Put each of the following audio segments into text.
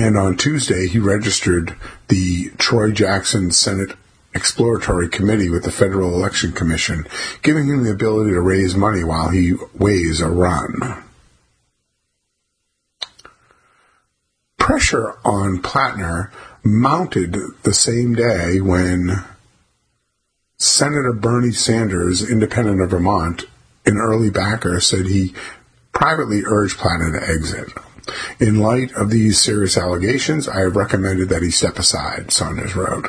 And on Tuesday, he registered the Troy Jackson Senate Exploratory Committee with the Federal Election Commission, giving him the ability to raise money while he weighs a run. Pressure on Plattner mounted the same day when Senator Bernie Sanders, independent of Vermont, an early backer, said he privately urged Plattner to exit. In light of these serious allegations, I have recommended that he step aside, Sanders wrote.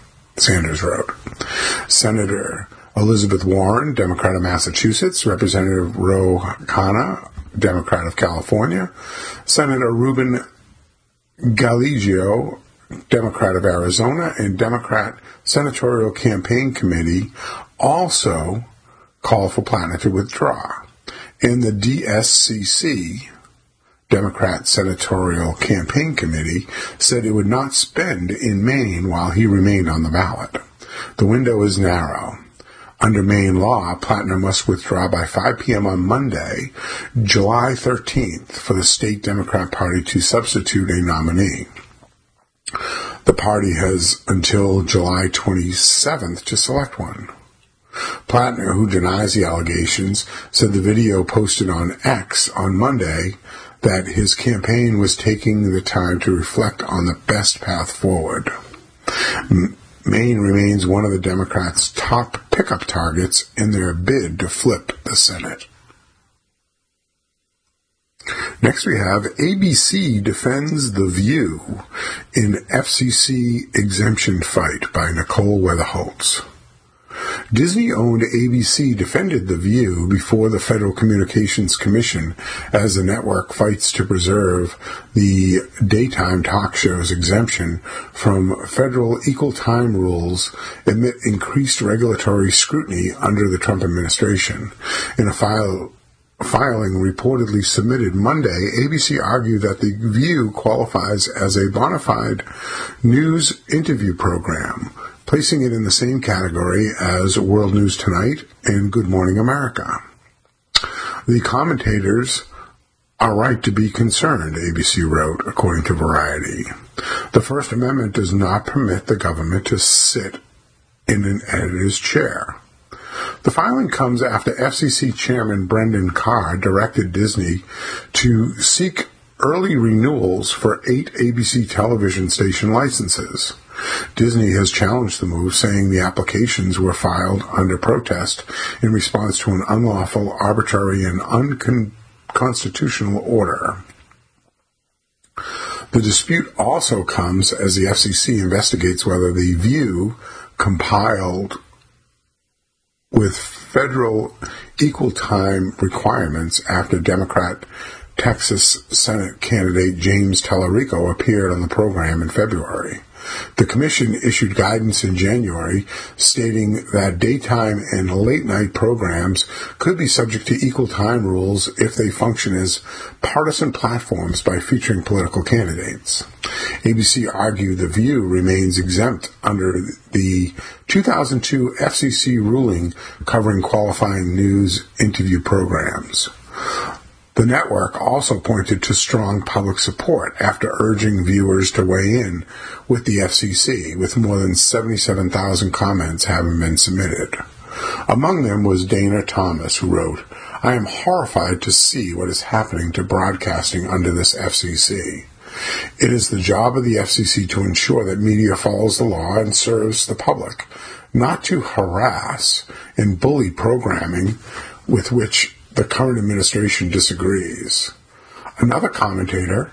Senator Elizabeth Warren, Democrat of Massachusetts, Representative Ro Khanna, Democrat of California, Senator Ruben Gallego, Democrat of Arizona, and Democrat Senatorial Campaign Committee also called for Plattner to withdraw. And the DSCC, Democrat Senatorial Campaign Committee, said it would not spend in Maine while he remained on the ballot. The window is narrow. Under Maine law, Plattner must withdraw by 5 p.m. on Monday, July 13th, for the state Democrat Party to substitute a nominee. The party has until July 27th to select one. Plattner, who denies the allegations, said the video posted on X on Monday that his campaign was taking the time to reflect on the best path forward. Maine remains one of the Democrats' top pickup targets in their bid to flip the Senate. Next we have ABC defends The View in FCC exemption fight by Nicole Weatherholtz. Disney-owned ABC defended The View before the Federal Communications Commission as the network fights to preserve the daytime talk show's exemption from federal equal time rules amid increased regulatory scrutiny under the Trump administration. In a filing reportedly submitted Monday, ABC argued that The View qualifies as a bona fide news interview program, placing it in the same category as World News Tonight and Good Morning America. The commentators are right to be concerned, ABC wrote, according to Variety. The First Amendment does not permit the government to sit in an editor's chair. The filing comes after FCC Chairman Brendan Carr directed Disney to seek early renewals for 8 ABC television station licenses. Disney has challenged the move, saying the applications were filed under protest in response to an unlawful, arbitrary, and unconstitutional order. The dispute also comes as the FCC investigates whether The View complied with federal equal time requirements after Democrat Texas Senate candidate James Tallarico appeared on the program in February. The commission issued guidance in January stating that daytime and late-night programs could be subject to equal time rules if they function as partisan platforms by featuring political candidates. ABC argued The View remains exempt under the 2002 FCC ruling covering qualifying news interview programs. The network also pointed to strong public support after urging viewers to weigh in with the FCC, with more than 77,000 comments having been submitted. Among them was Dana Thomas, who wrote, "I am horrified to see what is happening to broadcasting under this FCC. It is the job of the FCC to ensure that media follows the law and serves the public, not to harass and bully programming with which the current administration disagrees." Another commenter,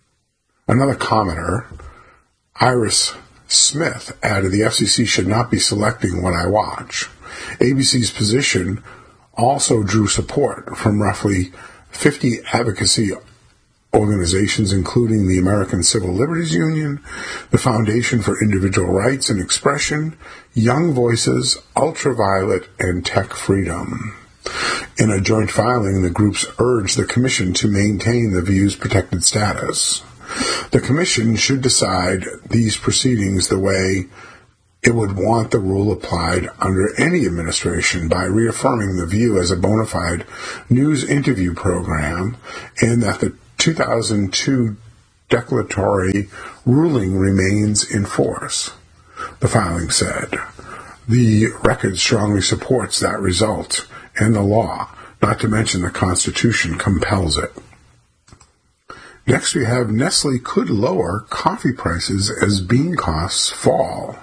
Iris Smith, added, "The FCC should not be selecting what I watch." ABC's position also drew support from roughly 50 advocacy organizations, including the American Civil Liberties Union, the Foundation for Individual Rights and Expression, Young Voices, Ultraviolet, and Tech Freedom. In a joint filing, the groups urged the Commission to maintain The View's protected status. The Commission should decide these proceedings the way it would want the rule applied under any administration, by reaffirming The View as a bona fide news interview program, and that the 2002 declaratory ruling remains in force, the filing said. The record strongly supports that result and the law, not to mention the Constitution compels it. Next we have Nestle could lower coffee prices as bean costs fall.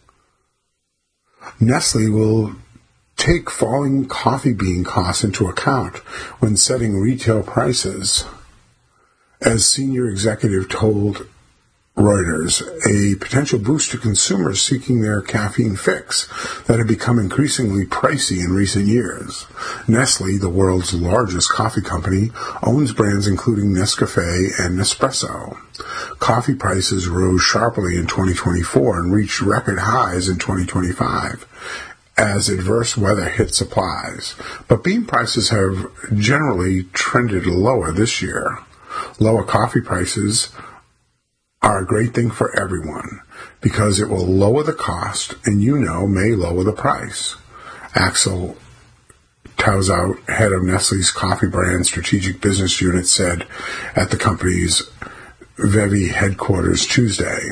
Nestle will take falling coffee bean costs into account when setting retail prices, as senior executive told Reuters, a potential boost to consumers seeking their caffeine fix that had become increasingly pricey in recent years. Nestle, the world's largest coffee company, owns brands including Nescafé and Nespresso. Coffee prices rose sharply in 2024 and reached record highs in 2025 as adverse weather hit supplies. But bean prices have generally trended lower this year. Lower coffee prices are a great thing for everyone because it will lower the cost and, may lower the price. Axel Tauzout, head of Nestle's coffee brand strategic business unit, said at the company's Vevey headquarters Tuesday.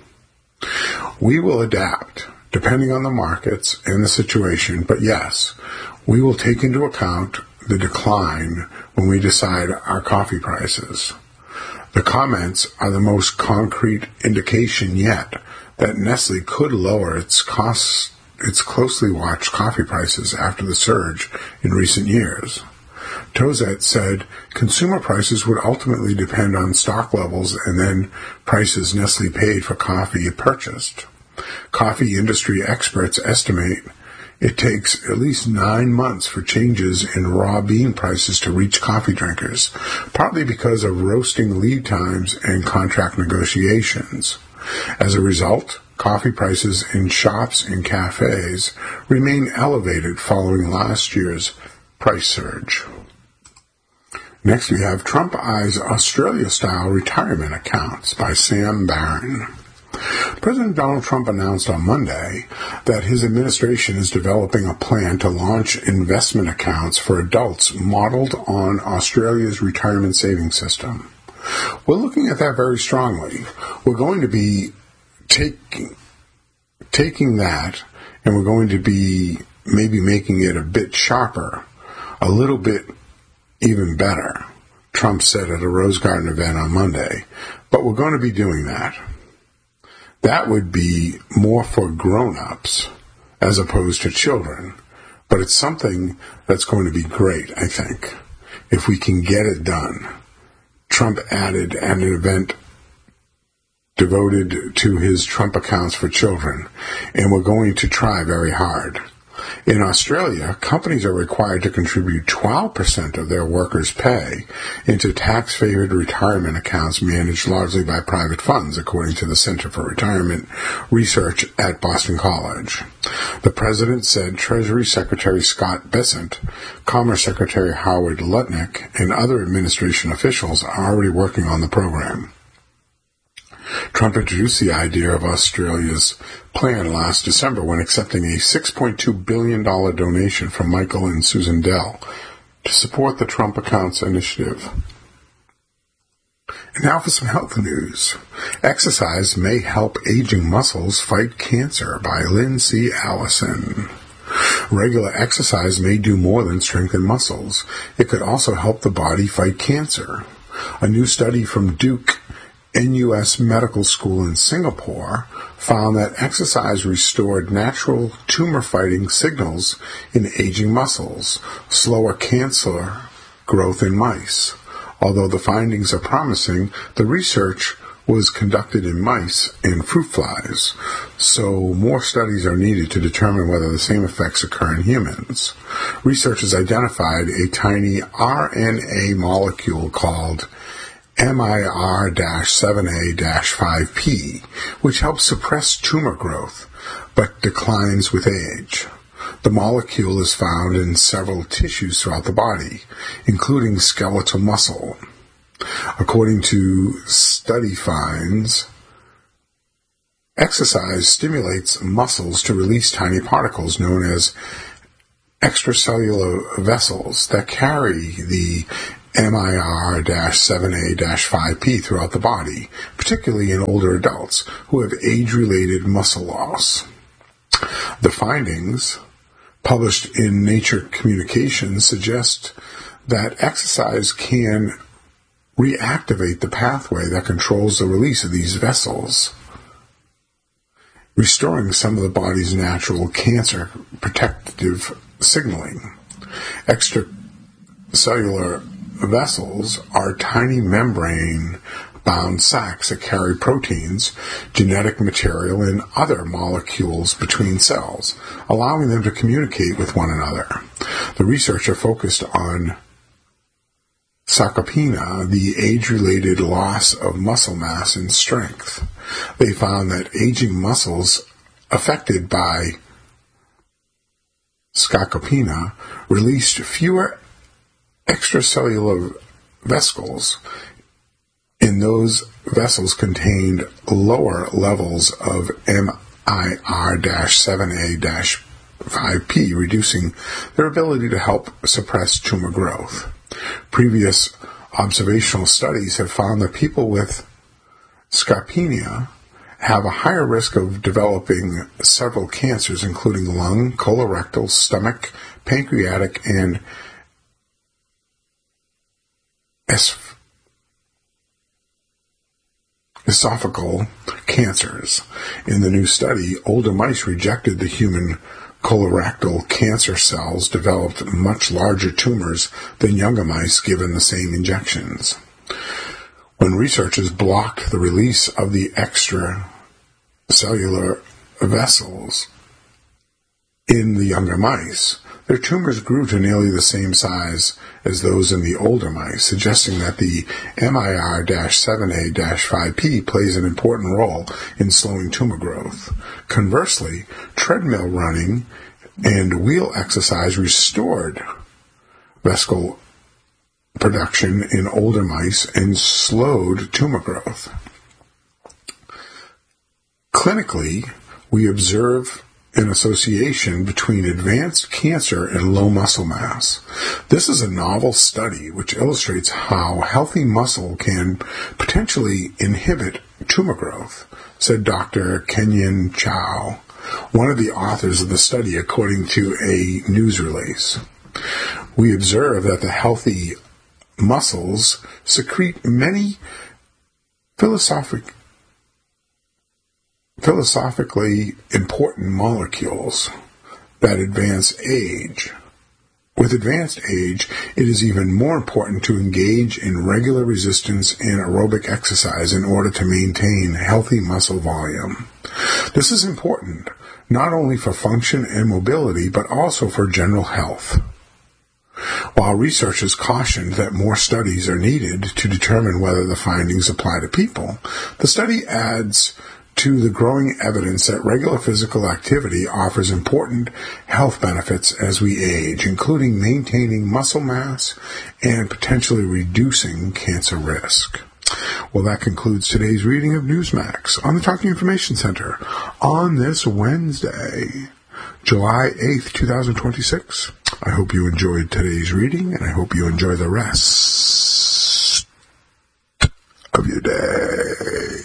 We will adapt depending on the markets and the situation, but yes, we will take into account the decline when we decide our coffee prices. The comments are the most concrete indication yet that Nestle could lower its closely watched coffee prices after the surge in recent years. Tauzout said consumer prices would ultimately depend on stock levels and then prices Nestle paid for coffee it purchased. Coffee industry experts estimate it takes at least 9 months for changes in raw bean prices to reach coffee drinkers, partly because of roasting lead times and contract negotiations. As a result, coffee prices in shops and cafes remain elevated following last year's price surge. Next we have Trump Eyes Australia-Style Retirement Accounts by Sam Barron. President Donald Trump announced on Monday that his administration is developing a plan to launch investment accounts for adults modeled on Australia's retirement savings system. We're looking at that very strongly. We're going to be taking that and we're going to be maybe making it a bit sharper, a little bit even better, Trump said at a Rose Garden event on Monday. But we're going to be doing that. That would be more for grown-ups as opposed to children. But it's something that's going to be great, I think, if we can get it done. Trump added at an event devoted to his Trump accounts for children, and we're going to try very hard. In Australia, companies are required to contribute 12% of their workers' pay into tax-favored retirement accounts managed largely by private funds, according to the Center for Retirement Research at Boston College. The president said Treasury Secretary Scott Bessent, Commerce Secretary Howard Lutnick, and other administration officials are already working on the program. Trump introduced the idea of Australia's plan last December when accepting a $6.2 billion donation from Michael and Susan Dell to support the Trump Accounts initiative. And now for some health news. Exercise may help aging muscles fight cancer by Lindsay Allison. Regular exercise may do more than strengthen muscles. It could also help the body fight cancer. A new study from Duke NUS Medical School in Singapore found that exercise restored natural tumor-fighting signals in aging muscles, slower cancer growth in mice. Although the findings are promising, the research was conducted in mice and fruit flies, so more studies are needed to determine whether the same effects occur in humans. Researchers identified a tiny RNA molecule called MIR-7A-5P, which helps suppress tumor growth, but declines with age. The molecule is found in several tissues throughout the body, including skeletal muscle. According to study finds, exercise stimulates muscles to release tiny particles known as extracellular vessels that carry the MIR-7A-5P throughout the body, particularly in older adults who have age-related muscle loss. The findings, published in Nature Communications, suggest that exercise can reactivate the pathway that controls the release of these vessels, restoring some of the body's natural cancer protective signaling. Extracellular vessels are tiny membrane-bound sacs that carry proteins, genetic material, and other molecules between cells, allowing them to communicate with one another. The researcher focused on sarcopenia, the age-related loss of muscle mass and strength. They found that aging muscles affected by sarcopenia released fewer extracellular vesicles, and those vessels contained lower levels of MIR-7A-5P, reducing their ability to help suppress tumor growth. Previous observational studies have found that people with sarcopenia have a higher risk of developing several cancers, including lung, colorectal, stomach, pancreatic, and esophageal cancers. In the new study, older mice rejected the human colorectal cancer cells, developed much larger tumors than younger mice given the same injections. When researchers blocked the release of the extracellular vessels in the younger mice, their tumors grew to nearly the same size as those in the older mice, suggesting that the MIR-7A-5P plays an important role in slowing tumor growth. Conversely, treadmill running and wheel exercise restored vesicle production in older mice and slowed tumor growth. Clinically, we observe an association between advanced cancer and low muscle mass. This is a novel study which illustrates how healthy muscle can potentially inhibit tumor growth, said Dr. Kenyon Chow, one of the authors of the study, according to a news release. We observe that the healthy muscles secrete many philosophically important molecules that advance age. With advanced age, it is even more important to engage in regular resistance and aerobic exercise in order to maintain healthy muscle volume. This is important not only for function and mobility, but also for general health. While researchers cautioned that more studies are needed to determine whether the findings apply to people, the study adds to the growing evidence that regular physical activity offers important health benefits as we age, including maintaining muscle mass and potentially reducing cancer risk. Well, that concludes today's reading of Newsmax on the Talking Information Center on this Wednesday, July 8th, 2026. I hope you enjoyed today's reading, and I hope you enjoy the rest of your day.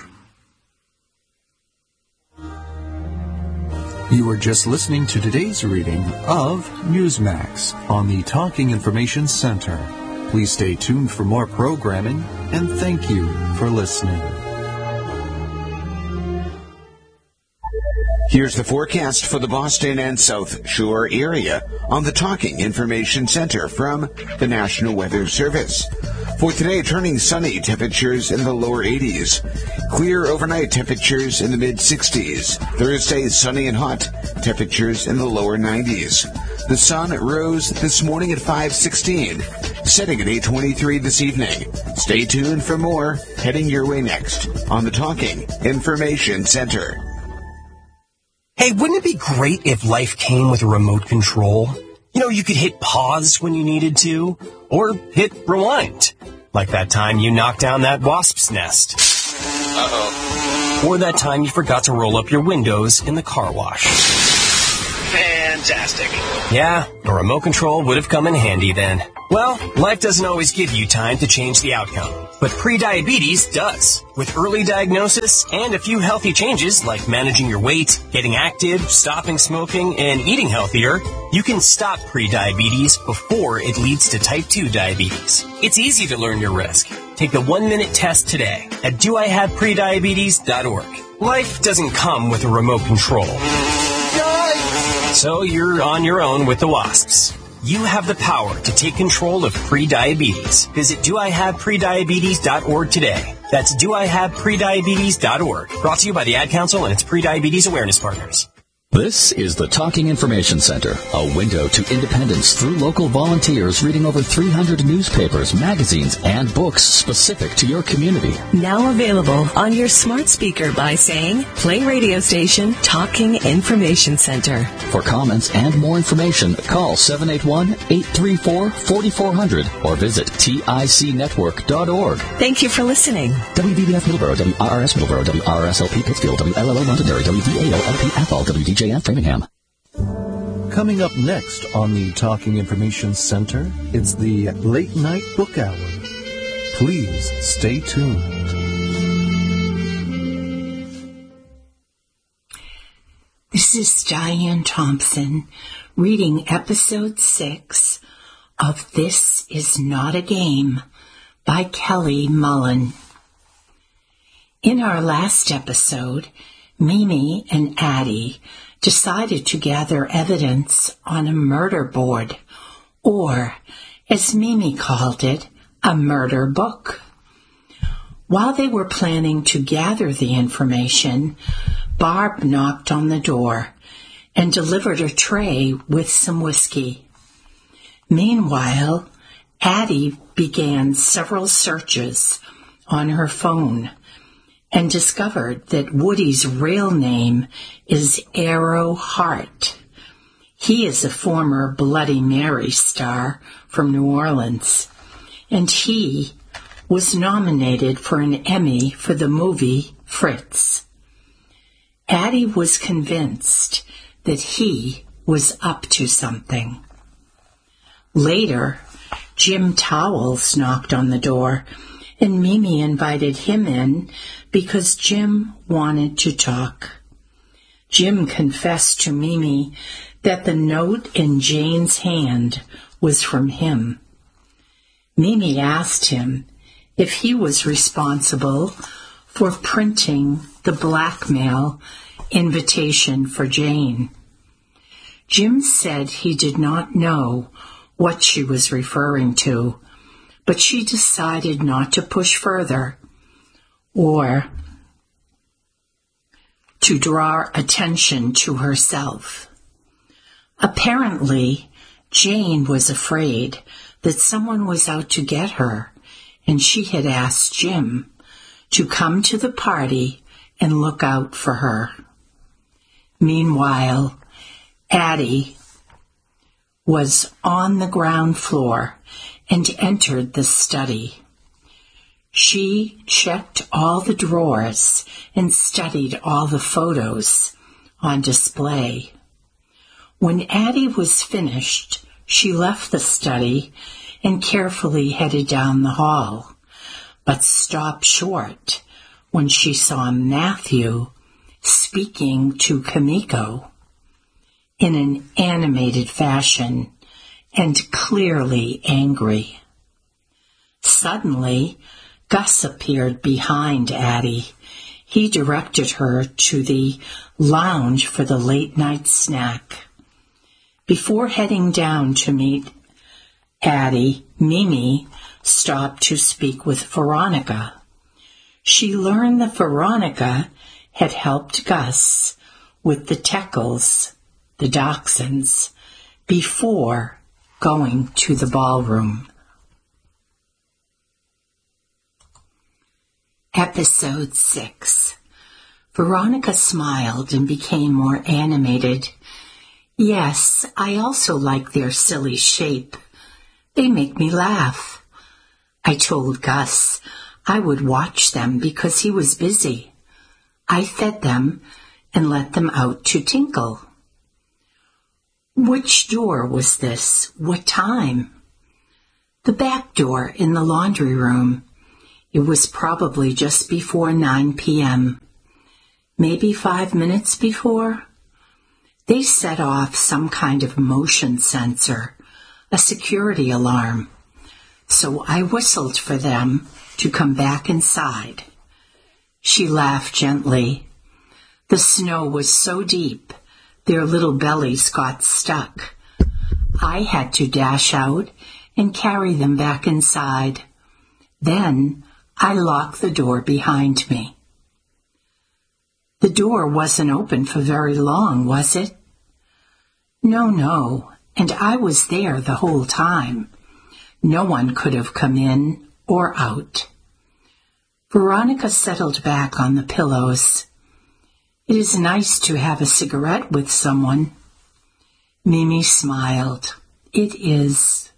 You were just listening to today's reading of Newsmax on the Talking Information Center. Please stay tuned for more programming, and thank you for listening. Here's the forecast for the Boston and South Shore area on the Talking Information Center from the National Weather Service. For today, turning sunny, temperatures in the lower 80s. Clear overnight, temperatures in the mid-60s. Thursday, sunny and hot, temperatures in the lower 90s. The sun rose this morning at 5:16, setting at 8:23 this evening. Stay tuned for more heading your way next on the Talking Information Center. Hey, wouldn't it be great if life came with a remote control? You know, you could hit pause when you needed to, or hit rewind. Like that time you knocked down that wasp's nest. Uh-oh. Or that time you forgot to roll up your windows in the car wash. Man, fantastic. Yeah, a remote control would have come in handy then. Well, life doesn't always give you time to change the outcome, but prediabetes does. With early diagnosis and a few healthy changes like managing your weight, getting active, stopping smoking, and eating healthier, you can stop prediabetes before it leads to type 2 diabetes. It's easy to learn your risk. Take the 1-minute test today at doihaveprediabetes.org. Life doesn't come with a remote control. So you're on your own with the wasps. You have the power to take control of prediabetes. Visit doihaveprediabetes.org today. That's doihaveprediabetes.org. Brought to you by the Ad Council and its Prediabetes Awareness Partners. This is the Talking Information Center, a window to independence through local volunteers reading over 300 newspapers, magazines, and books specific to your community. Now available on your smart speaker by saying, play radio station Talking Information Center. For comments and more information, call 781-834-4400 or visit ticnetwork.org. Thank you for listening. WVBF Middleborough, WRRS Middleborough, WRSLP Pittsfield, WLLO Londonderry, WVAO-LP Athol, WDJF Framingham. Coming up next on the Talking Information Center, it's the Late Night Book Hour. Please stay tuned. This is Diane Thompson reading episode 6 of This Is Not a Game by Kelly Mullen. In our last episode, Mimi and Addie decided to gather evidence on a murder board, or, as Mimi called it, a murder book. While they were planning to gather the information, Barb knocked on the door and delivered a tray with some whiskey. Meanwhile, Addie began several searches on her phone and discovered that Woody's real name is Arrow Hart. He is a former Bloody Mary star from New Orleans, and he was nominated for an Emmy for the movie Fritz. Addie was convinced that he was up to something. Later, Jim Towles knocked on the door, and Mimi invited him in because Jim wanted to talk. Jim confessed to Mimi that the note in Jane's hand was from him. Mimi asked him if he was responsible for printing the blackmail invitation for Jane. Jim said he did not know what she was referring to, but she decided not to push further or to draw attention to herself. Apparently, Jane was afraid that someone was out to get her, and she had asked Jim to come to the party and look out for her. Meanwhile, Addie was on the ground floor and entered the study. She checked all the drawers and studied all the photos on display. When Addie was finished, she left the study and carefully headed down the hall, but stopped short when she saw Matthew speaking to Kamiko in an animated fashion and clearly angry. Suddenly, Gus appeared behind Addie. He directed her to the lounge for the late-night snack. Before heading down to meet Addie, Mimi stopped to speak with Veronica. She learned that Veronica had helped Gus with the Teckles, the Dachshunds, before going to the ballroom. Episode 6. Veronica smiled and became more animated. Yes, I also like their silly shape. They make me laugh. I told Gus I would watch them because he was busy. I fed them and let them out to tinkle. Which door was this? What time? The back door in the laundry room. It was probably just before 9 p.m. Maybe 5 minutes before. They set off some kind of motion sensor, a security alarm. So I whistled for them to come back inside. She laughed gently. The snow was so deep, their little bellies got stuck. I had to dash out and carry them back inside. Then I locked the door behind me. The door wasn't open for very long, was it? No, and I was there the whole time. No one could have come in or out. Veronica settled back on the pillows. It is nice to have a cigarette with someone. Mimi smiled. It is.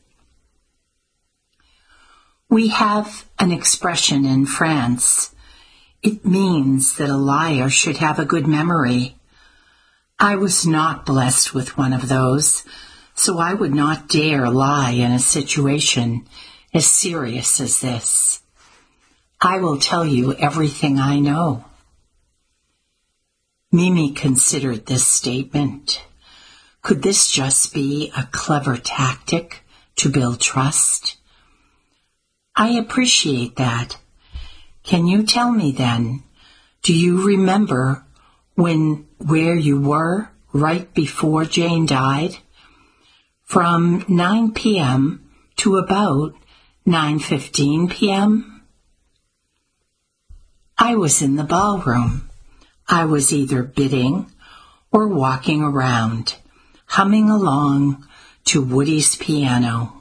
We have an expression in France. It means that a liar should have a good memory. I was not blessed with one of those, so I would not dare lie in a situation as serious as this. I will tell you everything I know. Mimi considered this statement. Could this just be a clever tactic to build trust? I appreciate that. Can you tell me then, do you remember where you were right before Jane died? From 9 p.m. to about 9:15 p.m.? I was in the ballroom. I was either bidding or walking around, humming along to Woody's piano.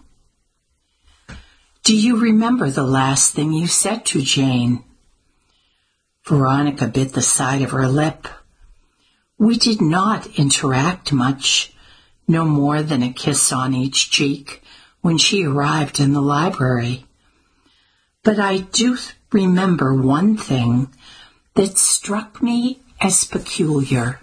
Do you remember the last thing you said to Jane? Veronica bit the side of her lip. We did not interact much, no more than a kiss on each cheek when she arrived in the library. But I do remember one thing that struck me as peculiar.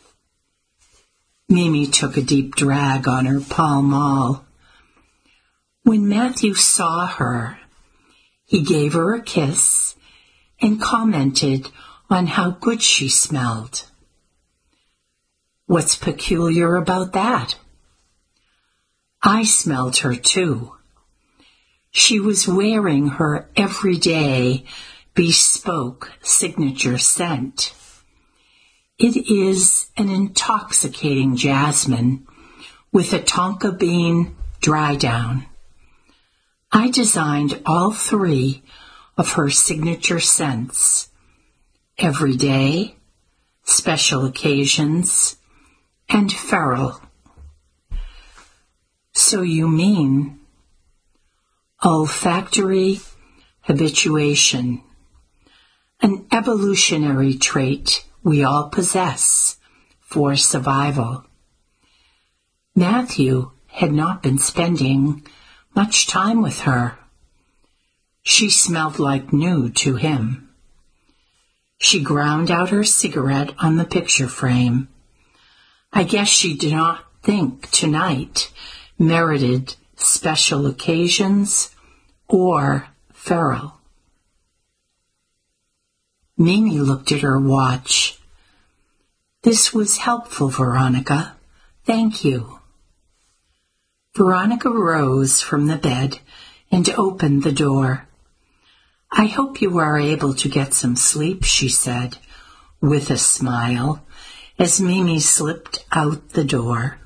Mimi took a deep drag on her Pall Mall. When Matthew saw her, he gave her a kiss and commented on how good she smelled. What's peculiar about that? I smelled her too. She was wearing her everyday bespoke signature scent. It is an intoxicating jasmine with a tonka bean dry down. I designed all 3 of her signature scents: every day, special occasions, and feral. So you mean olfactory habituation, an evolutionary trait we all possess for survival. Matthew had not been spending much time with her. She smelled like new to him. She ground out her cigarette on the picture frame. I guess she did not think tonight merited special occasions or feral. Mimi looked at her watch. This was helpful, Veronica. Thank you. Veronica rose from the bed and opened the door. I hope you are able to get some sleep, she said, with a smile, as Mimi slipped out the door.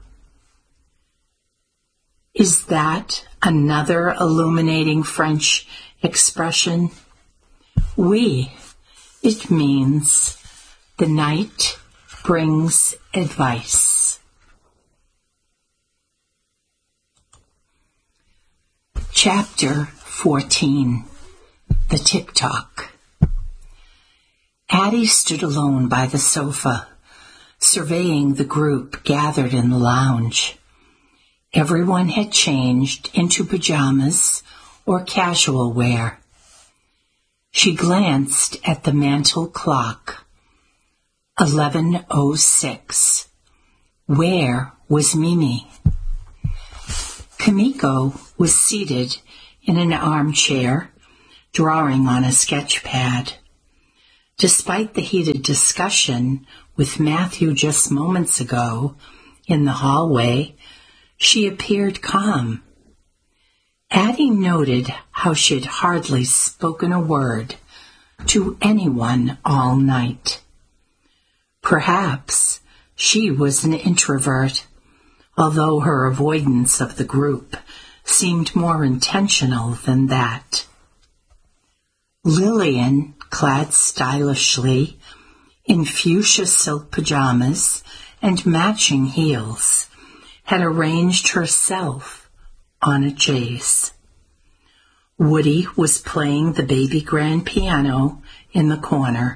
Is that another illuminating French expression? Oui. It means the night brings advice. Chapter 14. The Tick-Tock. Addie stood alone by the sofa, surveying the group gathered in the lounge. Everyone had changed into pajamas or casual wear. She glanced at the mantel clock. 11:06. Where was Mimi? Kimiko was seated in an armchair, drawing on a sketch pad. Despite the heated discussion with Matthew just moments ago in the hallway, she appeared calm. Addie noted how she had hardly spoken a word to anyone all night. Perhaps she was an introvert, although her avoidance of the group seemed more intentional than that. Lillian, clad stylishly in fuchsia silk pajamas and matching heels, had arranged herself on a chaise. Woody was playing the baby grand piano in the corner.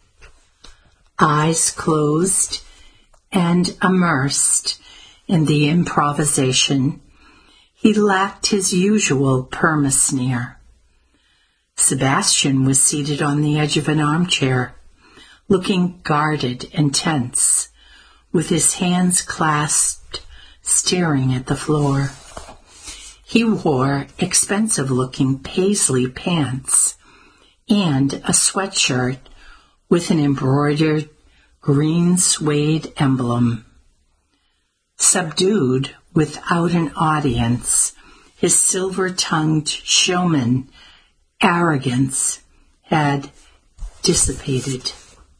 Eyes closed and immersed in the improvisation, he lacked his usual perma-sneer. Sebastian was seated on the edge of an armchair, looking guarded and tense, with his hands clasped, staring at the floor. He wore expensive-looking paisley pants and a sweatshirt with an embroidered green suede emblem. Subdued without an audience, his silver-tongued showman arrogance had dissipated.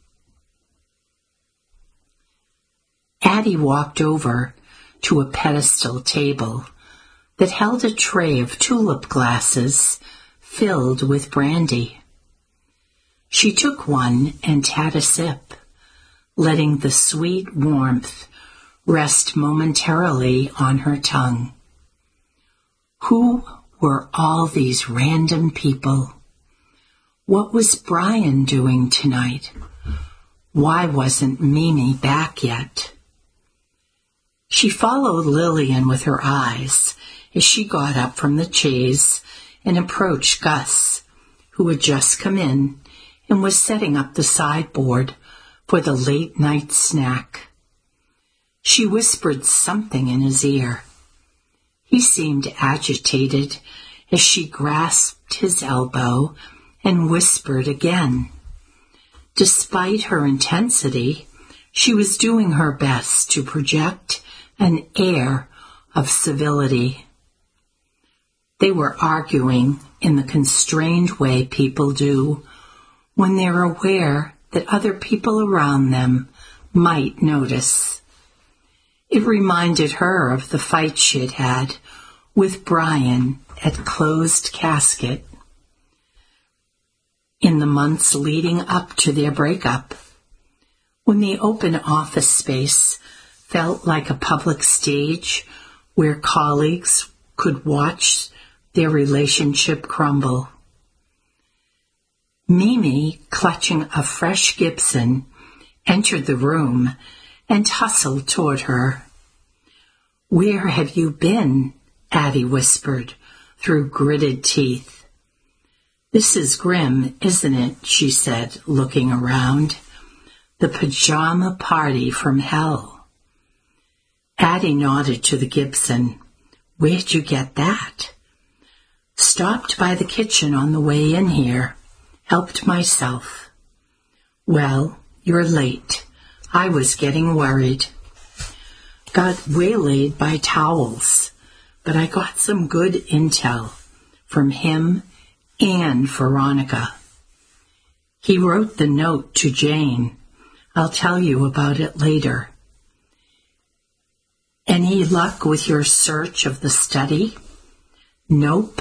Addie walked over to a pedestal table that held a tray of tulip glasses filled with brandy. She took one and had a sip, letting the sweet warmth rest momentarily on her tongue. Who were all these random people? What was Brian doing tonight? Why wasn't Mimi back yet? She followed Lillian with her eyes as she got up from the chaise and approached Gus, who had just come in and was setting up the sideboard for the late-night snack. She whispered something in his ear. He seemed agitated as she grasped his elbow and whispered again. Despite her intensity, she was doing her best to project an air of civility. They were arguing in the constrained way people do when they're aware that other people around them might notice. It reminded her of the fight she had had with Brian at Closed Casket in the months leading up to their breakup, when the open office space felt like a public stage where colleagues could watch their relationship crumble. Mimi, clutching a fresh Gibson, entered the room and hustled toward her. "Where have you been?" Addie whispered through gritted teeth. "This is grim, isn't it?" she said, looking around. "The pajama party from hell." Addie nodded to the Gibson. "Where'd you get that?" "Stopped by the kitchen on the way in here. Helped myself." "Well, you're late. I was getting worried. Got waylaid by towels, but I got some good intel from him and Veronica. He wrote the note to Jane. I'll tell you about it later." "Any luck with your search of the study?" "Nope.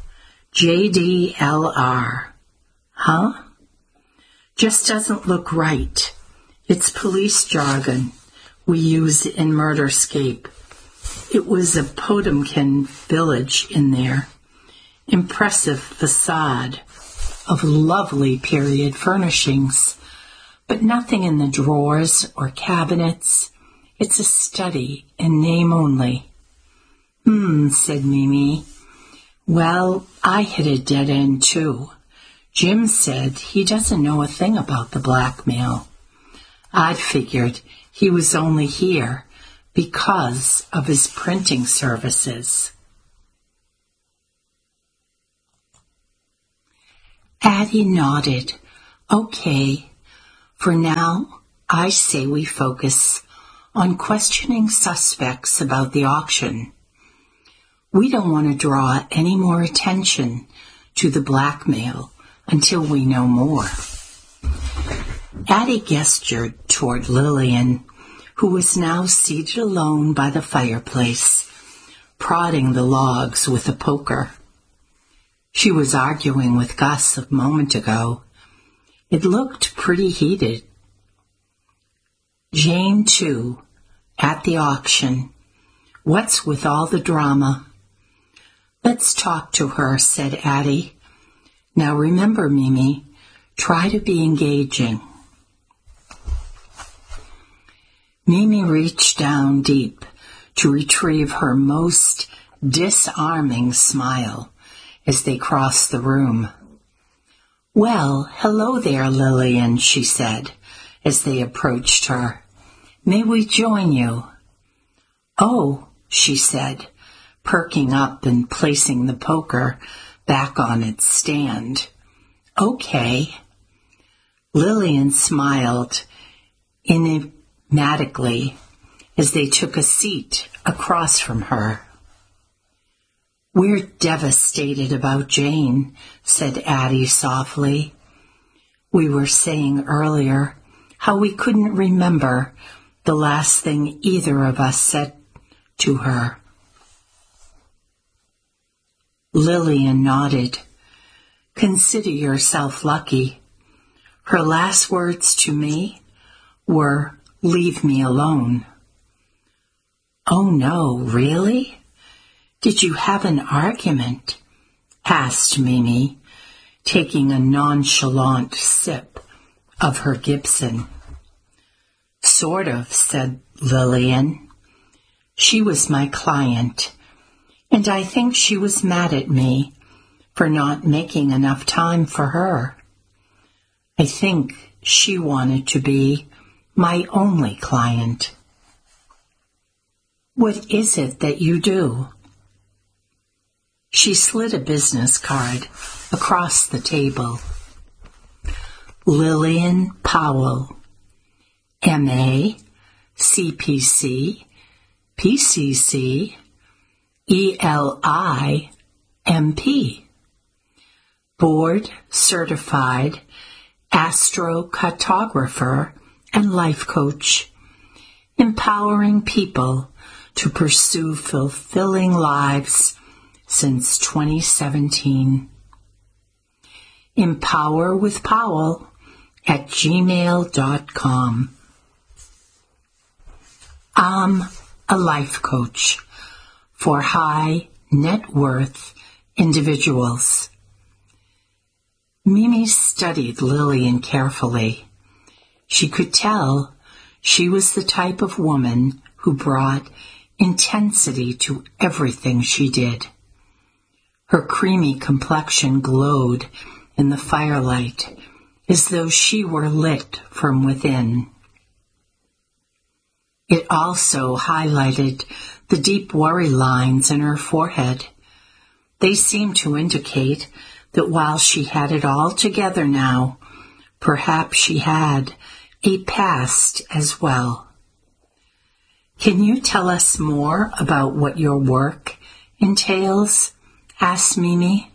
JDLR. Huh? Just doesn't look right. It's police jargon we use in Murderscape. It was a Potemkin village in there. Impressive facade of lovely period furnishings, but nothing in the drawers or cabinets. It's a study in name only." Said Mimi. "Well, I hit a dead end too. Jim said he doesn't know a thing about the blackmail. I'd figured he was only here because of his printing services. Addie nodded. Okay, for now, I say we focus on questioning suspects about the auction. We don't want to draw any more attention to the blackmail until we know more. Addie gestured toward Lillian, who was now seated alone by the fireplace, prodding the logs with a poker. She was arguing with Gus a moment ago. It looked pretty heated. Jane, too, at the auction. What's with all the drama? Let's talk to her, said Addie. Now remember, Mimi, try to be engaging. Mimi reached down deep to retrieve her most disarming smile as they crossed the room. Well, hello there, Lillian, she said as they approached her. May we join you? Oh, she said, perking up and placing the poker back on its stand. Okay. Lillian smiled enigmatically as they took a seat across from her. We're devastated about Jane, said Addie softly. We were saying earlier how we couldn't remember the last thing either of us said to her. Lillian nodded. Consider yourself lucky. Her last words to me were, leave me alone. Oh no, really? Did you have an argument? Asked Mimi, taking a nonchalant sip of her Gibson. Sort of, said Lillian. She was my client, and I think she was mad at me for not making enough time for her. I think she wanted to be my only client. What is it that you do? She slid a business card across the table. Lillian Powell, M.A., C.P.C., P.C.C., E.L.I., M.P., Board Certified Astrocartographer and Life Coach, empowering people to pursue fulfilling lives since 2017. empowerwithpowell@gmail.com. I'm a life coach for high net worth individuals. Mimi studied Lillian carefully. She could tell she was the type of woman who brought intensity to everything she did. Her creamy complexion glowed in the firelight as though she were lit from within. It also highlighted the deep worry lines in her forehead. They seemed to indicate that while she had it all together now, perhaps she had a past as well. Can you tell us more about what your work entails? Asked Mimi.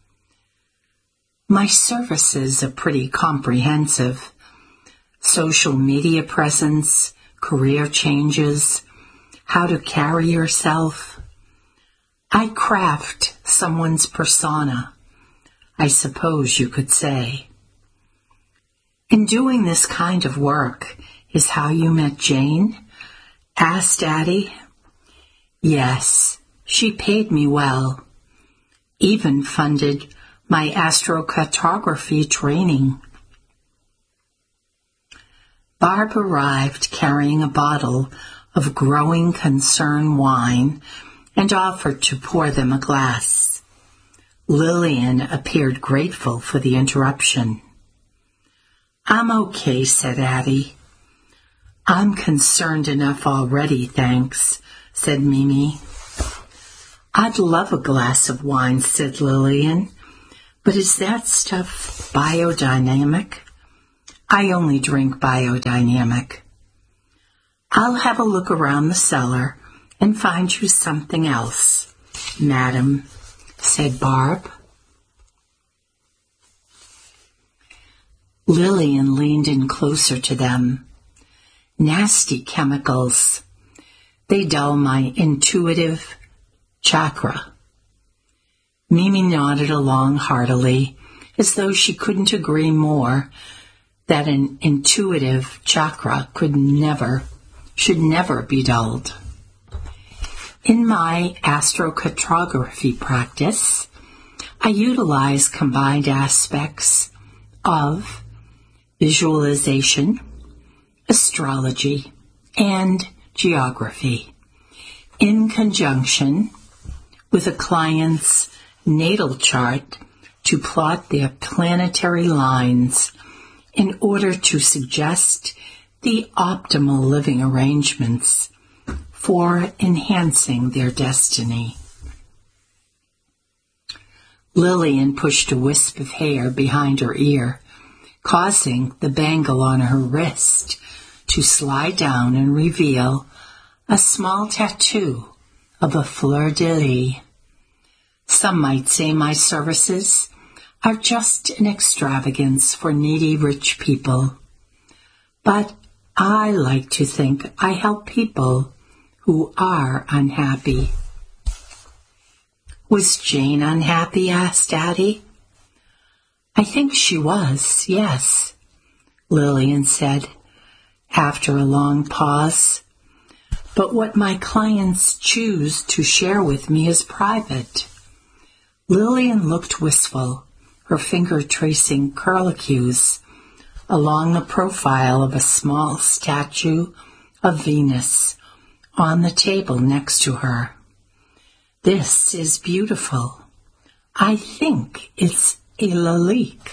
My services are pretty comprehensive. Social media presence, career changes, how to carry yourself. I craft someone's persona, I suppose you could say. And doing this kind of work is how you met Jane? Asked Addie. Yes, she paid me well. Even funded my astrocartography training. Barb arrived carrying a bottle of Growing Concern wine and offered to pour them a glass. Lillian appeared grateful for the interruption. I'm okay, said Addie. I'm concerned enough already, thanks, said Mimi. I'd love a glass of wine, said Lillian, but is that stuff biodynamic? I only drink biodynamic. I'll have a look around the cellar and find you something else, madam, said Barb. Lillian leaned in closer to them. Nasty chemicals. They dull my intuitive chakra. Mimi nodded along heartily, as though she couldn't agree more that an intuitive chakra should never be dulled. In my astrocartography practice, I utilize combined aspects of visualization, astrology, and geography in conjunction with a client's natal chart to plot their planetary lines in order to suggest the optimal living arrangements for enhancing their destiny. Lillian pushed a wisp of hair behind her ear, causing the bangle on her wrist to slide down and reveal a small tattoo of a fleur-de-lis. Some might say my services are just an extravagance for needy rich people, but I like to think I help people who are unhappy. Was Jane unhappy? Asked Addie. I think she was, yes, Lillian said after a long pause. But what my clients choose to share with me is private. Lillian looked wistful, her finger tracing curlicues along the profile of a small statue of Venus on the table next to her. This is beautiful. I think it's a lalique.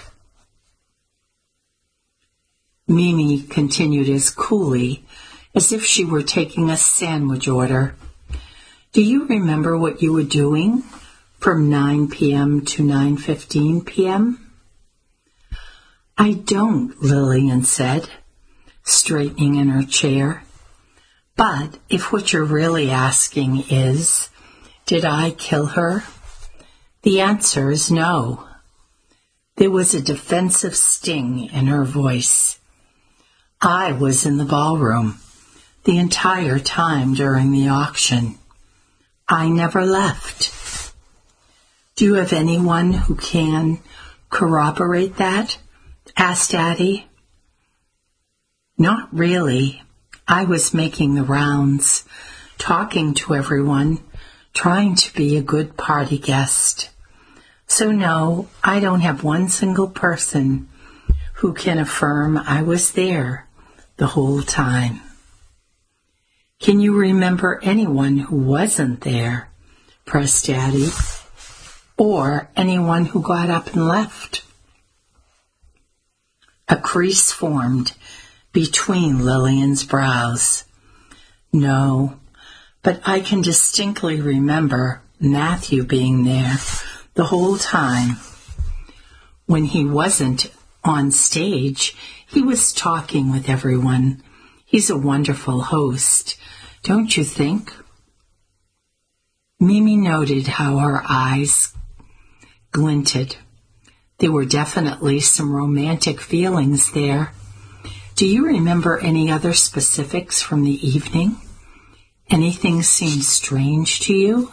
Mimi continued as coolly as if she were taking a sandwich order. Do you remember what you were doing from 9 p.m. to 9:15 p.m.? I don't, Lillian said, straightening in her chair. But if what you're really asking is, did I kill her? The answer is no. There was a defensive sting in her voice. I was in the ballroom the entire time during the auction. I never left. Do you have anyone who can corroborate that? Asked Addie. Not really. I was making the rounds, talking to everyone, trying to be a good party guest. So no, I don't have one single person who can affirm I was there the whole time. Can you remember anyone who wasn't there? Pressed Addie. Or anyone who got up and left? A crease formed between Lillian's brows. No, but I can distinctly remember Matthew being there the whole time. When he wasn't on stage, he was talking with everyone. He's a wonderful host, don't you think? Mimi noted how her eyes glinted. There were definitely some romantic feelings there. Do you remember any other specifics from the evening? Anything seem strange to you?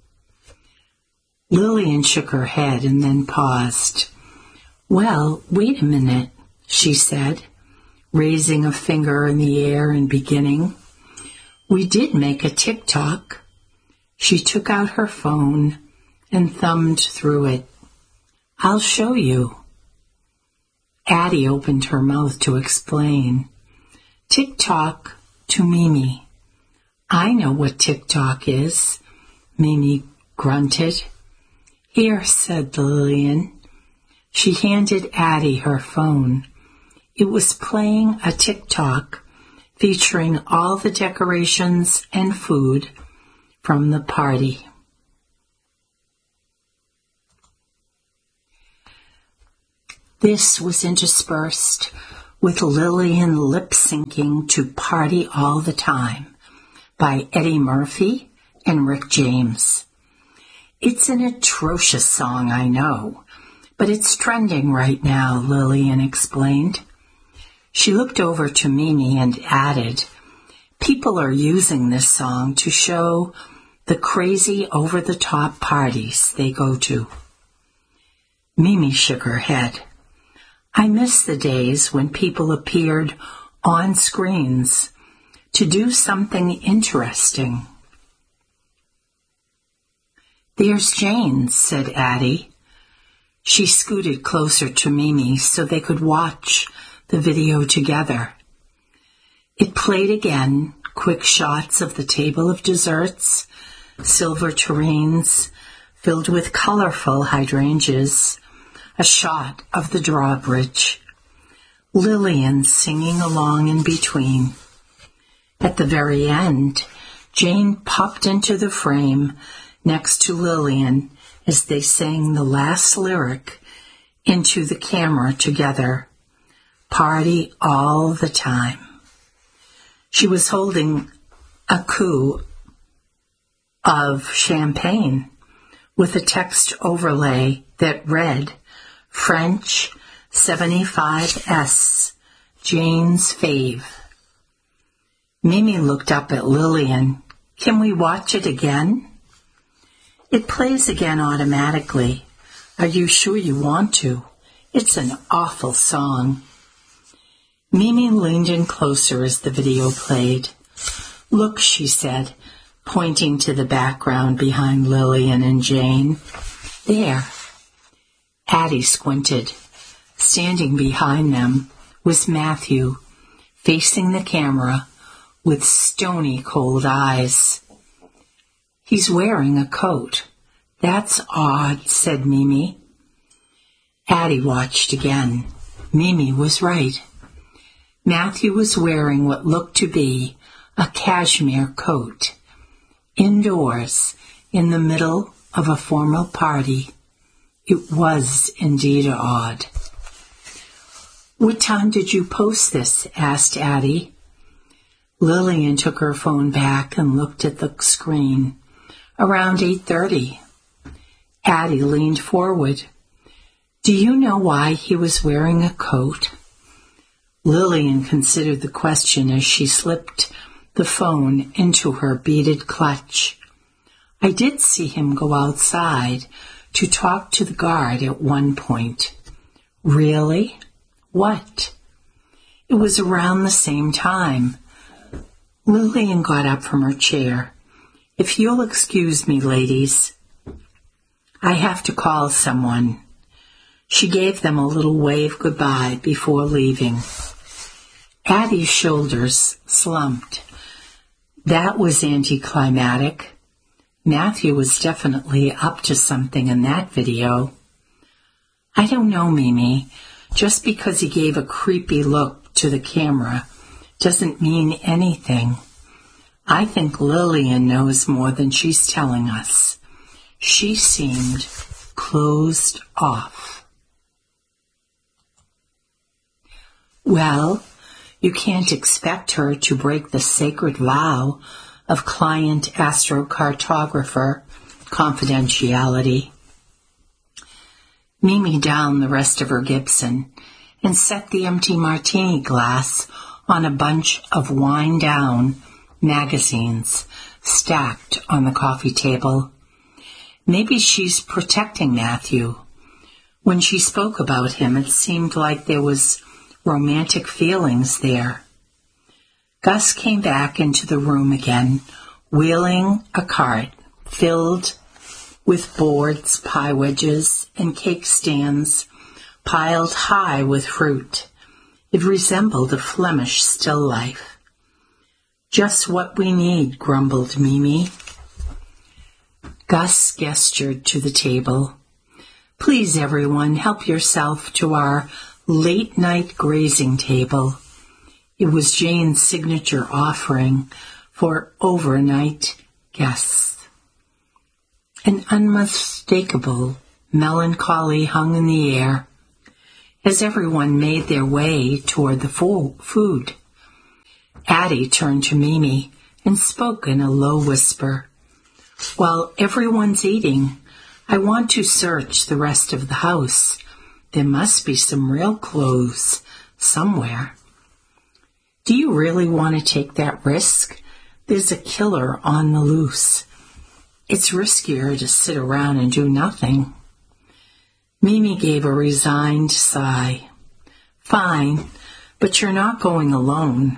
Lillian shook her head and then paused. Well, wait a minute, she said, raising a finger in the air and beginning. We did make a TikTok. She took out her phone and thumbed through it. I'll show you. Addie opened her mouth to explain. TikTok to Mimi. I know what TikTok is, Mimi grunted. Here, said Lillian. She handed Addie her phone. It was playing a TikTok featuring all the decorations and food from the party. This was interspersed with Lillian lip-syncing to Party All the Time by Eddie Murphy and Rick James. It's an atrocious song, I know, but it's trending right now, Lillian explained. She looked over to Mimi and added, people are using this song to show the crazy over-the-top parties they go to. Mimi shook her head. I miss the days when people appeared on screens to do something interesting. There's Jane, said Addie. She scooted closer to Mimi so they could watch the video together. It played again, quick shots of the table of desserts, silver tureens filled with colorful hydrangeas, a shot of the drawbridge, Lillian singing along in between. At the very end, Jane popped into the frame next to Lillian as they sang the last lyric into the camera together, Party All the Time. She was holding a coup of champagne with a text overlay that read, French 75S, Jane's fave. Mimi looked up at Lillian. Can we watch it again? It plays again automatically. Are you sure you want to? It's an awful song. Mimi leaned in closer as the video played. Look, she said, pointing to the background behind Lillian and Jane. There. Addie squinted. Standing behind them was Matthew, facing the camera with stony cold eyes. He's wearing a coat. That's odd, said Mimi. Addie watched again. Mimi was right. Matthew was wearing what looked to be a cashmere coat, indoors, in the middle of a formal party. It was indeed odd. What time did you post this? Asked Addie. Lillian took her phone back and looked at the screen. Around 8:30. Addie leaned forward. Do you know why he was wearing a coat? Lillian considered the question as she slipped the phone into her beaded clutch. I did see him go outside to talk to the guard at one point. Really? What? It was around the same time. Lillian got up from her chair. If you'll excuse me, ladies, I have to call someone. She gave them a little wave goodbye before leaving. Addie's shoulders slumped. That was anticlimactic. Matthew was definitely up to something in that video. I don't know, Mimi. Just because he gave a creepy look to the camera doesn't mean anything. I think Lillian knows more than she's telling us. She seemed closed off. Well, you can't expect her to break the sacred vow of client astrocartographer confidentiality. Mimi downed the rest of her Gibson and set the empty martini glass on a bunch of wind-down magazines stacked on the coffee table. Maybe she's protecting Matthew. When she spoke about him, it seemed like there was romantic feelings there. Gus came back into the room again, wheeling a cart filled with boards, pie wedges, and cake stands piled high with fruit. It resembled a Flemish still life. Just what we need, grumbled Mimi. Gus gestured to the table. Please, everyone, help yourself to our late-night grazing table. It was Jane's signature offering for overnight guests. An unmistakable melancholy hung in the air as everyone made their way toward the food. Addie turned to Mimi and spoke in a low whisper. "While everyone's eating, I want to search the rest of the house. There must be some real clothes somewhere." "Do you really want to take that risk? There's a killer on the loose. It's riskier to sit around and do nothing." Mimi gave a resigned sigh. "Fine, but you're not going alone."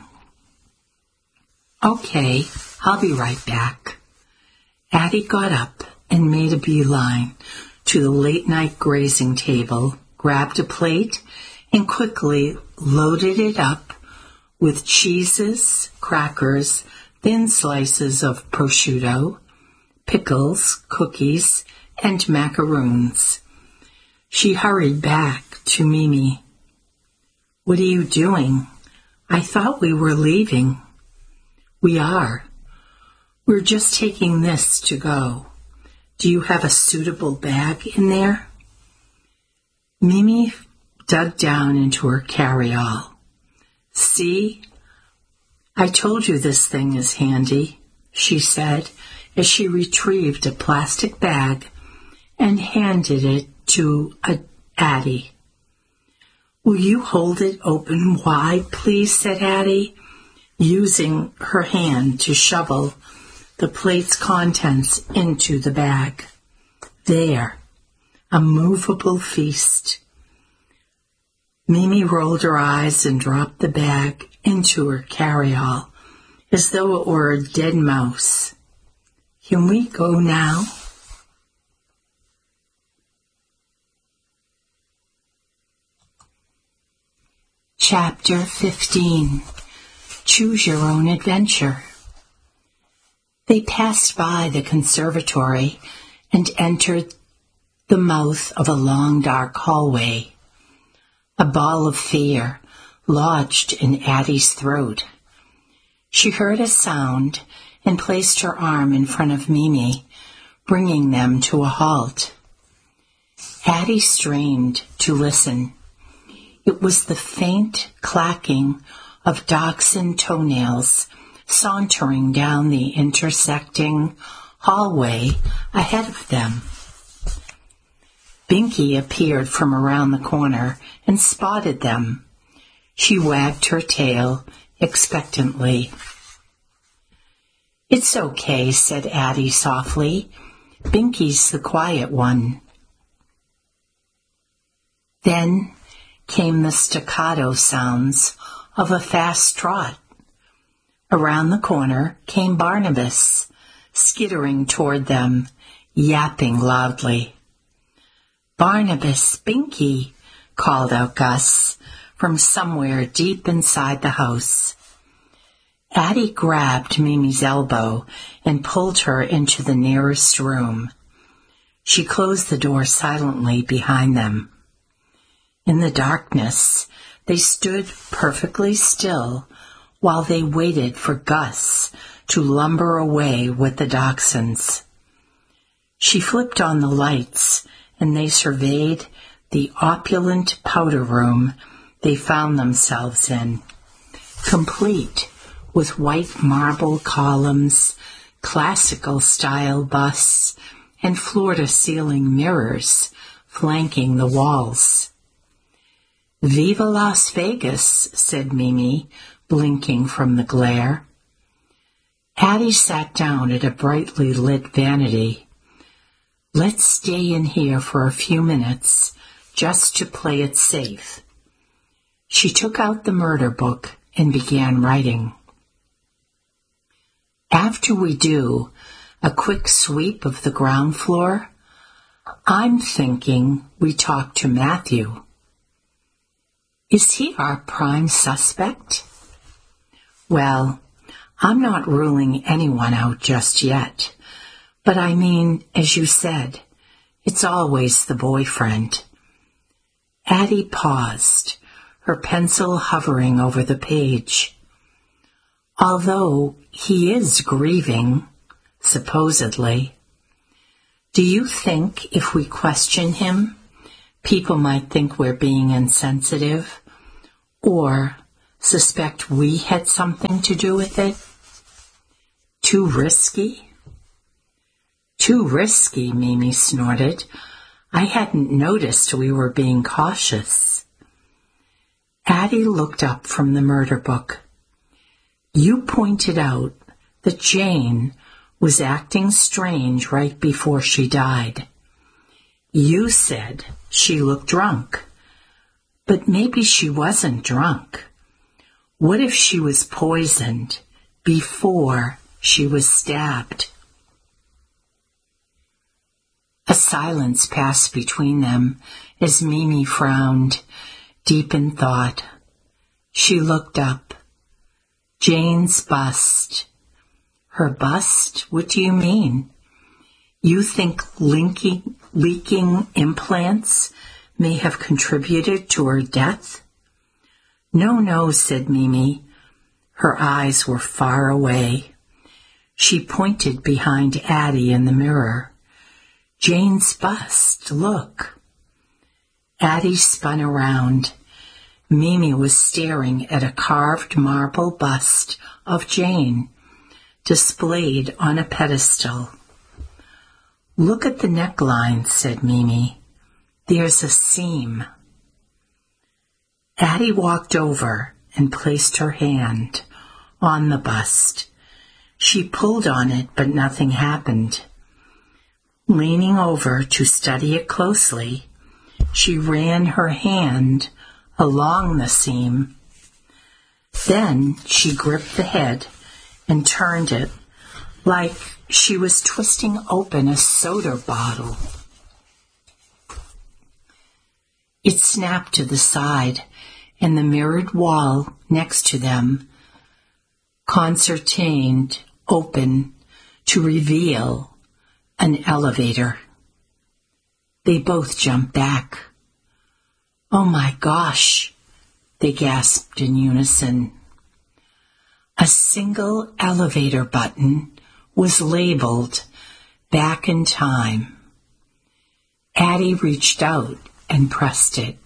"Okay, I'll be right back." Addie got up and made a beeline to the late-night grazing table, grabbed a plate, and quickly loaded it up with cheeses, crackers, thin slices of prosciutto, pickles, cookies, and macaroons. She hurried back to Mimi. "What are you doing? I thought we were leaving." "We are. We're just taking this to go. Do you have a suitable bag in there?" Mimi dug down into her carry-all. "See? I told you this thing is handy," she said as she retrieved a plastic bag and handed it to Addie. "Will you hold it open wide, please?" said Addie, using her hand to shovel the plate's contents into the bag. There, a movable feast. Mimi rolled her eyes and dropped the bag into her carry-all, as though it were a dead mouse. "Can we go now?" Chapter 15. Choose Your Own Adventure. They passed by the conservatory and entered the mouth of a long, dark hallway. A ball of fear lodged in Addie's throat. She heard a sound and placed her arm in front of Mimi, bringing them to a halt. Addie strained to listen. It was the faint clacking of dachshund toenails sauntering down the intersecting hallway ahead of them. Binky appeared from around the corner and spotted them. She wagged her tail expectantly. "It's okay," said Addie softly. "Binky's the quiet one." Then came the staccato sounds of a fast trot. Around the corner came Barnabas, skittering toward them, yapping loudly. "Barnabas, Binky," called out Gus from somewhere deep inside the house. Addie grabbed Mimi's elbow and pulled her into the nearest room. She closed the door silently behind them. In the darkness, they stood perfectly still while they waited for Gus to lumber away with the dachshunds. She flipped on the lights, and they surveyed the opulent powder room they found themselves in, complete with white marble columns, classical-style busts, and floor-to-ceiling mirrors flanking the walls. "Viva Las Vegas," said Mimi, blinking from the glare. Addie sat down at a brightly lit vanity. "Let's stay in here for a few minutes, just to play it safe." She took out the murder book and began writing. "After we do a quick sweep of the ground floor, I'm thinking we talk to Matthew." "Is he our prime suspect?" "Well, I'm not ruling anyone out just yet. But I mean, as you said, it's always the boyfriend." Addie paused, her pencil hovering over the page. Although he is grieving, supposedly, do you think if we question him, people might think we're being insensitive or suspect we had something to do with it? Too risky? Too risky, Mimi snorted. I hadn't noticed we were being cautious. Addie looked up from the murder book. You pointed out that Jane was acting strange right before she died. You said she looked drunk, but maybe she wasn't drunk. What if she was poisoned before she was stabbed? A silence passed between them as Mimi frowned, deep in thought. She looked up. Jane's bust. Her bust? What do you mean? You think leaking implants may have contributed to her death? No, said Mimi. Her eyes were far away. She pointed behind Addie in the mirror. Jane's bust, look. Addie spun around. Mimi was staring at a carved marble bust of Jane, displayed on a pedestal. Look at the neckline, said Mimi. There's a seam. Addie walked over and placed her hand on the bust. She pulled on it, but nothing happened. Leaning over to study it closely, she ran her hand along the seam. Then she gripped the head and turned it like she was twisting open a soda bottle. It snapped to the side, and the mirrored wall next to them concertined open to reveal an elevator. They both jumped back. Oh my gosh, they gasped in unison. A single elevator button was labeled Back in Time. Addie reached out and pressed it.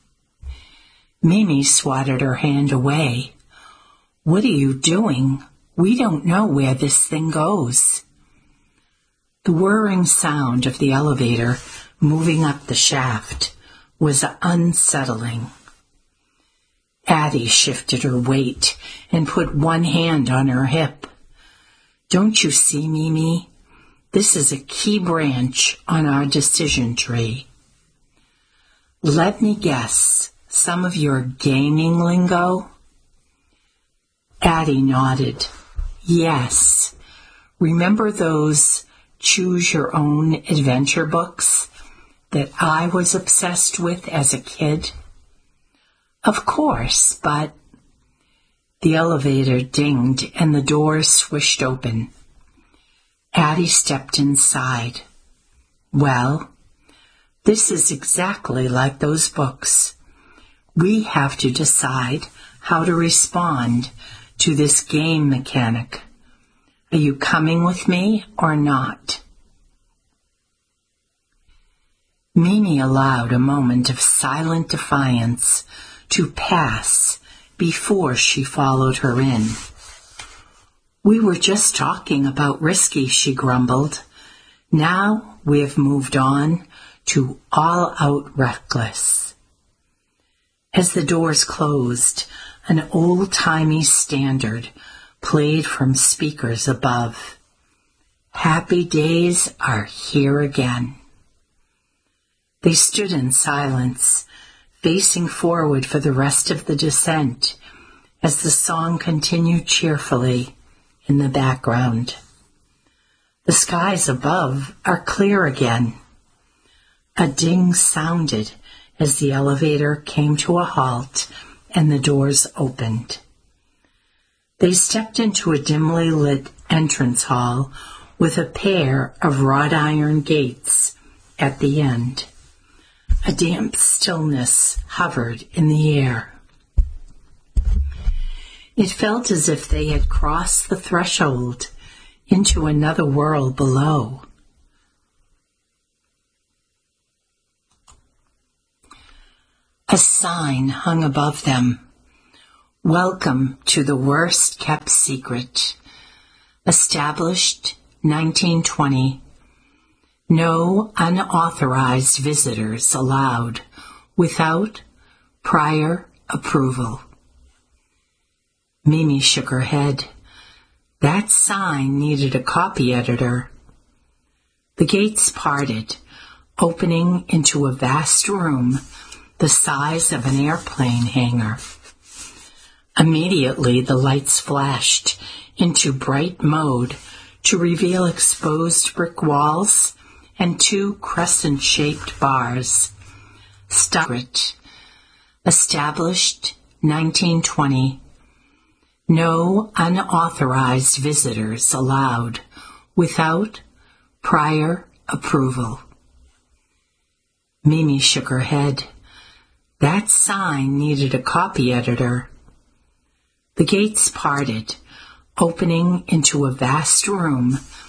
Mimi swatted her hand away. What are you doing? We don't know where this thing goes. The whirring sound of the elevator moving up the shaft was unsettling. Addie shifted her weight and put one hand on her hip. Don't you see, Mimi? This is a key branch on our decision tree. Let me guess, some of your gaming lingo? Addie nodded. Yes. Remember those choose-your-own-adventure books that I was obsessed with as a kid? Of course, but... The elevator dinged and the doors swished open. Addie stepped inside. Well, this is exactly like those books. We have to decide how to respond to this game mechanic. Are you coming with me or not? Mimi allowed a moment of silent defiance to pass before she followed her in. We were just talking about risky, she grumbled. Now we have moved on to all-out reckless. As the doors closed, an old-timey standard played from speakers above. Happy days are here again. They stood in silence, facing forward for the rest of the descent, as the song continued cheerfully in the background. The skies above are clear again. A ding sounded as the elevator came to a halt and the doors opened. They stepped into a dimly lit entrance hall with a pair of wrought iron gates at the end. A damp stillness hovered in the air. It felt as if they had crossed the threshold into another world below. A sign hung above them. Welcome to the worst kept secret. Established 1920. No unauthorized visitors allowed without prior approval. Mimi shook her head. That sign needed a copy editor. The gates parted, opening into a vast room the size of an airplane hangar. Immediately the lights flashed into bright mode to reveal exposed brick walls and 2 crescent-shaped bars. Secret. Established 1920. No unauthorized visitors allowed without prior approval. Mimi shook her head. That sign needed a copy editor. The gates parted, opening into a vast room